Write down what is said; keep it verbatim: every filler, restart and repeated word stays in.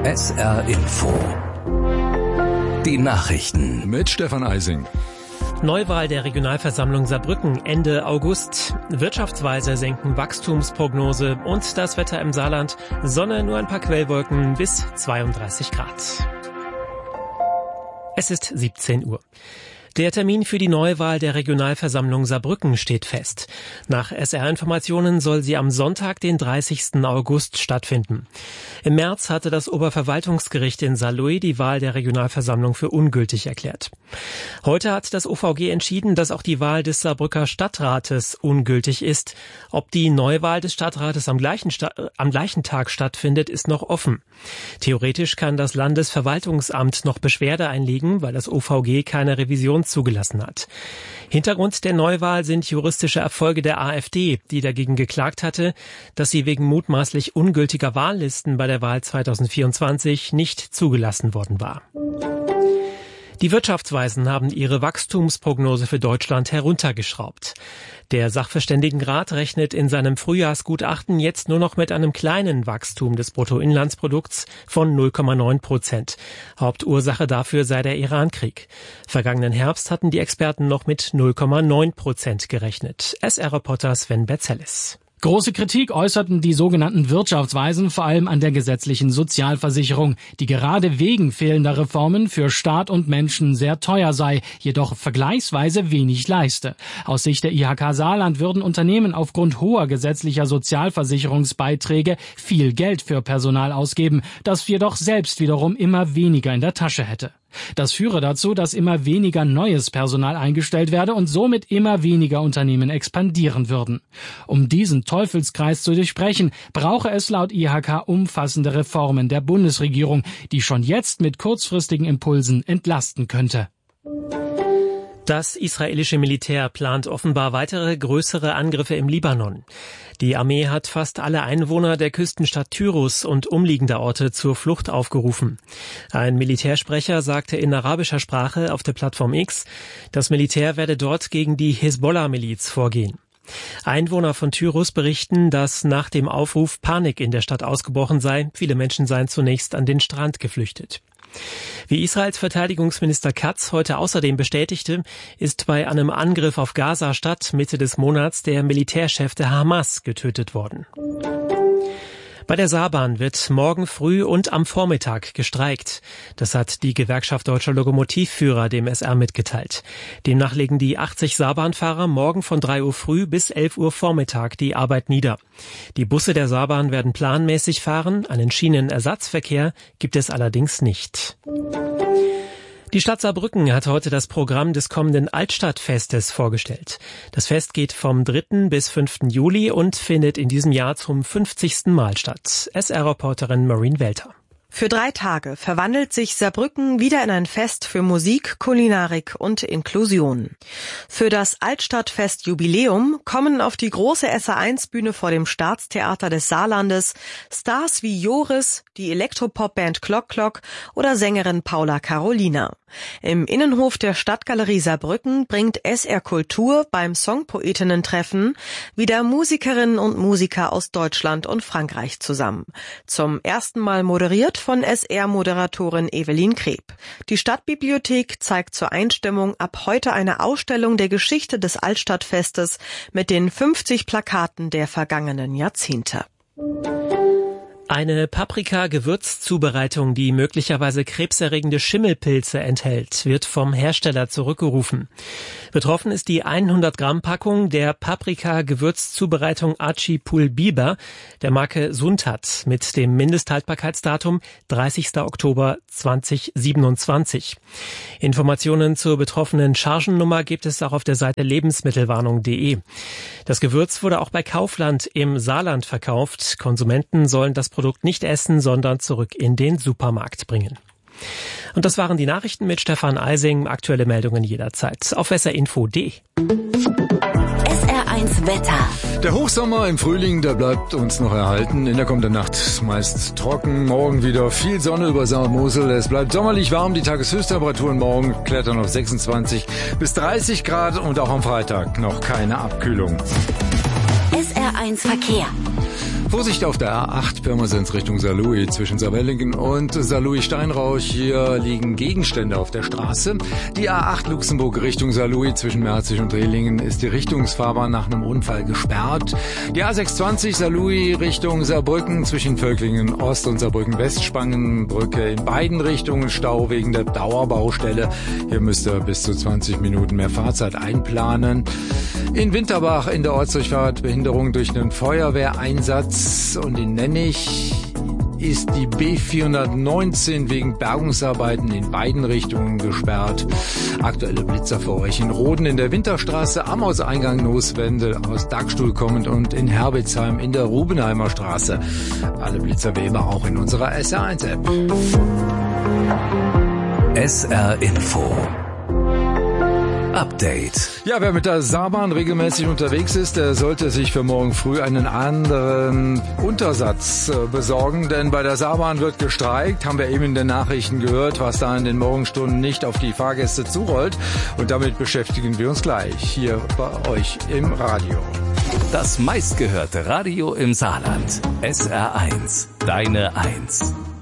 S R Info. Die Nachrichten mit Stefan Eising. Neuwahl der Regionalversammlung Saarbrücken Ende August. Wirtschaftsweise senken Wachstumsprognose und das Wetter im Saarland. Sonne, nur ein paar Quellwolken bis zweiunddreißig Grad. Es ist siebzehn Uhr. Der Termin für die Neuwahl der Regionalversammlung Saarbrücken steht fest. Nach S R-Informationen soll sie am Sonntag, den dreißigsten August, stattfinden. Im März hatte das Oberverwaltungsgericht in Saarlouis die Wahl der Regionalversammlung für ungültig erklärt. Heute hat das O V G entschieden, dass auch die Wahl des Saarbrücker Stadtrates ungültig ist. Ob die Neuwahl des Stadtrates am gleichen, Sta- am gleichen Tag stattfindet, ist noch offen. Theoretisch kann das Landesverwaltungsamt noch Beschwerde einlegen, weil das O V G keine Revision zugelassen hat. Hintergrund der Neuwahl sind juristische Erfolge der AfD, die dagegen geklagt hatte, dass sie wegen mutmaßlich ungültiger Wahllisten bei der Wahl zweitausendvierundzwanzig nicht zugelassen worden war. Die Wirtschaftsweisen haben ihre Wachstumsprognose für Deutschland heruntergeschraubt. Der Sachverständigenrat rechnet in seinem Frühjahrsgutachten jetzt nur noch mit einem kleinen Wachstum des Bruttoinlandsprodukts von null Komma neun Prozent. Hauptursache dafür sei der Irankrieg. Vergangenen Herbst hatten die Experten noch mit null Komma neun Prozent gerechnet. S R-Reporter Sven Betzelis. Große Kritik äußerten die sogenannten Wirtschaftsweisen vor allem an der gesetzlichen Sozialversicherung, die gerade wegen fehlender Reformen für Staat und Menschen sehr teuer sei, jedoch vergleichsweise wenig leiste. Aus Sicht der I H K Saarland würden Unternehmen aufgrund hoher gesetzlicher Sozialversicherungsbeiträge viel Geld für Personal ausgeben, das jedoch selbst wiederum immer weniger in der Tasche hätte. Das führe dazu, dass immer weniger neues Personal eingestellt werde und somit immer weniger Unternehmen expandieren würden. Um diesen Teufelskreis zu durchbrechen, brauche es laut I H K umfassende Reformen der Bundesregierung, die schon jetzt mit kurzfristigen Impulsen entlasten könnte. Das israelische Militär plant offenbar weitere größere Angriffe im Libanon. Die Armee hat fast alle Einwohner der Küstenstadt Tyrus und umliegender Orte zur Flucht aufgerufen. Ein Militärsprecher sagte in arabischer Sprache auf der Plattform X, das Militär werde dort gegen die Hisbollah-Miliz vorgehen. Einwohner von Tyrus berichten, dass nach dem Aufruf Panik in der Stadt ausgebrochen sei. Viele Menschen seien zunächst an den Strand geflüchtet. Wie Israels Verteidigungsminister Katz heute außerdem bestätigte, ist bei einem Angriff auf Gaza-Stadt Mitte des Monats der Militärchef der Hamas getötet worden. Bei der Saarbahn wird morgen früh und am Vormittag gestreikt. Das hat die Gewerkschaft Deutscher Lokomotivführer dem S R mitgeteilt. Demnach legen die achtzig Saarbahnfahrer morgen von drei Uhr früh bis elf Uhr Vormittag die Arbeit nieder. Die Busse der Saarbahn werden planmäßig fahren, einen Schienenersatzverkehr gibt es allerdings nicht. Die Stadt Saarbrücken hat heute das Programm des kommenden Altstadtfestes vorgestellt. Das Fest geht vom dritten bis fünften Juli und findet in diesem Jahr zum fünfzigsten Mal statt. S R-Reporterin Maureen Welter. Für drei Tage verwandelt sich Saarbrücken wieder in ein Fest für Musik, Kulinarik und Inklusion. Für das Altstadtfest Jubiläum kommen auf die große S A eins Bühne vor dem Staatstheater des Saarlandes Stars wie Joris, die Elektropopband Klock Klock oder Sängerin Paula Carolina. Im Innenhof der Stadtgalerie Saarbrücken bringt S R Kultur beim Songpoetinnen-Treffen wieder Musikerinnen und Musiker aus Deutschland und Frankreich zusammen. Zum ersten Mal moderiert von S R-Moderatorin Evelyn Kreb. Die Stadtbibliothek zeigt zur Einstimmung ab heute eine Ausstellung der Geschichte des Altstadtfestes mit den fünfzig Plakaten der vergangenen Jahrzehnte. Eine Paprika-Gewürzzubereitung, die möglicherweise krebserregende Schimmelpilze enthält, wird vom Hersteller zurückgerufen. Betroffen ist die hundert Gramm Packung der Paprika-Gewürzzubereitung Archipul Biber der Marke Suntat mit dem Mindesthaltbarkeitsdatum dreißigster Oktober zweitausendsiebenundzwanzig. Informationen zur betroffenen Chargennummer gibt es auch auf der Seite lebensmittelwarnung punkt de. Das Gewürz wurde auch bei Kaufland im Saarland verkauft. Konsumenten sollen das Produkt nicht essen, sondern zurück in den Supermarkt bringen. Und das waren die Nachrichten mit Stefan Eising. Aktuelle Meldungen jederzeit auf S R Info punkt de. S R eins Wetter. Der Hochsommer im Frühling, der bleibt uns noch erhalten. In der kommenden Nacht meist trocken, morgen wieder viel Sonne über Saar und Mosel. Es bleibt sommerlich warm, die Tageshöchsttemperaturen morgen klettern auf sechsundzwanzig bis dreißig Grad und auch am Freitag noch keine Abkühlung. S R eins Verkehr. Vorsicht auf der A acht Pirmasens Richtung Saarlouis zwischen Saarbrücken und Saarlouis-Steinrauch. Hier liegen Gegenstände auf der Straße. Die A acht Luxemburg Richtung Saarlouis zwischen Merzig und Rehlingen ist die Richtungsfahrbahn nach einem Unfall gesperrt. Die A sechshundertzwanzig Saarlouis Richtung Saarbrücken zwischen Völklingen Ost und Saarbrücken West Spangenbrücke in beiden Richtungen Stau wegen der Dauerbaustelle. Hier müsst ihr bis zu zwanzig Minuten mehr Fahrzeit einplanen. In Winterbach in der Ortsdurchfahrt Behinderung durch einen Feuerwehreinsatz. Und in Nennig ist die B vierhundertneunzehn wegen Bergungsarbeiten in beiden Richtungen gesperrt. Aktuelle Blitzer für euch in Roden in der Winterstraße, am Auseingang Noswende aus Dagstuhl kommend und in Herbitzheim in der Rubenheimer Straße. Alle Blitzer wie immer auch in unserer S R eins App. S R Info Update. Ja, wer mit der Saarbahn regelmäßig unterwegs ist, der sollte sich für morgen früh einen anderen Untersatz besorgen, denn bei der Saarbahn wird gestreikt, haben wir eben in den Nachrichten gehört, was da in den Morgenstunden nicht auf die Fahrgäste zurollt. Und damit beschäftigen wir uns gleich hier bei euch im Radio. Das meistgehörte Radio im Saarland. S R eins, deine Eins.